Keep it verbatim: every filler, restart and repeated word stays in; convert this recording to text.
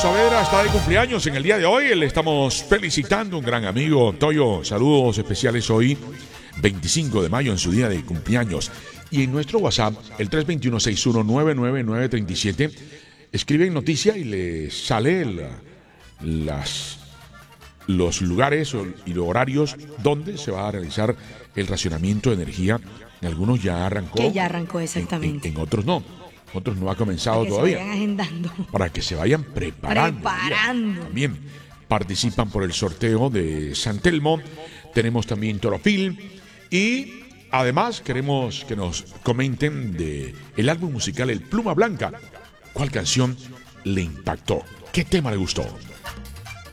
Saavedra está de cumpleaños en el día de hoy. Le estamos felicitando, un gran amigo. Toyo, saludos especiales hoy, veinticinco de mayo, en su día de cumpleaños. Y en nuestro WhatsApp, el tres dos uno, seis uno nueve nueve nueve tres siete, escriben noticia y les sale la, las, los lugares y los horarios donde se va a realizar el racionamiento de energía. En algunos ya arrancó. Que ya arrancó, exactamente. En, en, en otros no. Otros no ha comenzado para que todavía. Se vayan agendando. Para que se vayan preparando. Preparando. También participan por el sorteo de San Telmo. Tenemos también Torofil. Y además queremos que nos comenten de el álbum musical El Pluma Blanca. ¿Cuál canción le impactó? ¿Qué tema le gustó?